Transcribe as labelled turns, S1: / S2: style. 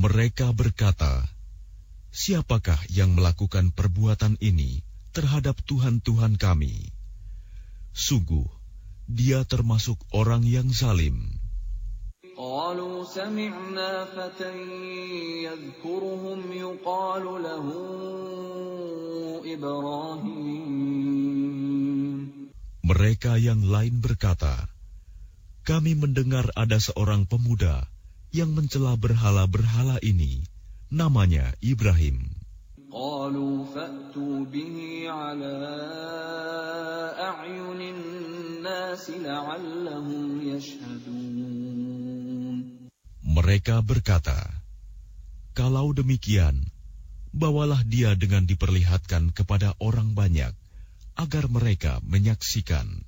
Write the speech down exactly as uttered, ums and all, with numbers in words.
S1: Mereka berkata, siapakah yang melakukan perbuatan ini terhadap Tuhan-Tuhan kami? Sungguh, dia termasuk orang yang zalim.
S2: قالوا سمعنا فتى يذكرهم يقال له إبراهيم.
S1: Mereka yang lain berkata, kami mendengar ada seorang pemuda yang mencela berhala-berhala ini, namanya Ibrahim.
S2: قالوا فأتوا به على أعين الناس لعلهم يشهدون.
S1: Mereka berkata, kalau demikian, bawalah dia dengan diperlihatkan kepada orang banyak, agar mereka menyaksikan.